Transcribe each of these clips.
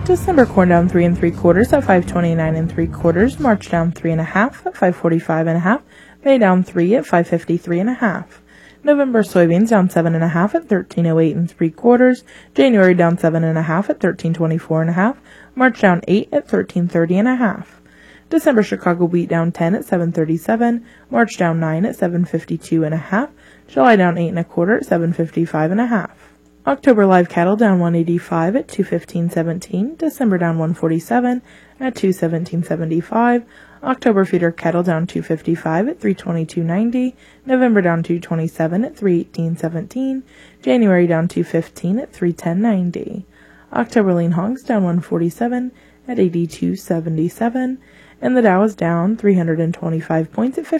December corn down 3 3/4 at 5.29 3/4. March down 3 1/2 at 5.45 1/2. May down 3 at 5.53 1/2. November soybeans down 7 1/2 at 13.08 3/4. January down 7 1/2 at 13.24 1/2. March down 8 at 13.30 1/2. December Chicago wheat down 10 at 7.37. March down 9 at 7.52 1/2. July down 8 1/4 at 7.55 1/2. October live cattle down 185 at 215.17. December down 147 at 217.75. October feeder cattle down 255 at 322.90. November down 227 at 318.17. January down 215 at 310.90. October lean hogs down 147 at 82.77. And the Dow is down 325 points at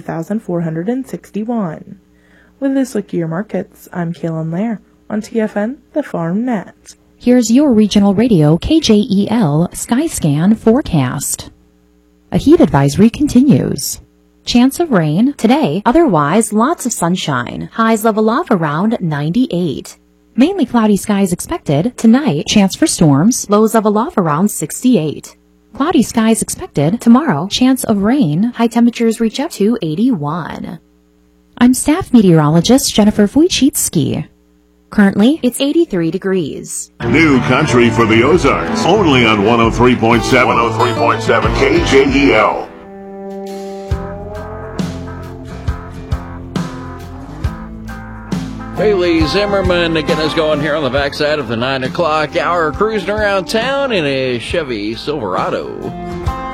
52,461. With this look at your markets, I'm Kaylin Lair on TFN, the Farm Net. Here's your regional radio KJEL Skyscan forecast. A heat advisory continues. Chance of rain today, otherwise lots of sunshine. Highs level off around 98. Mainly cloudy skies expected tonight. Chance for storms. Lows level off around 68. Cloudy skies expected tomorrow. Chance of rain. High temperatures reach up to 81. I'm staff meteorologist Jennifer Wojcicki. Currently, it's 83 degrees. New country for the Ozarks. Only on 103.7. 103.7 KJEL. Bailey Zimmerman getting us going here on the backside of the 9 o'clock hour, cruising around town in a Chevy Silverado.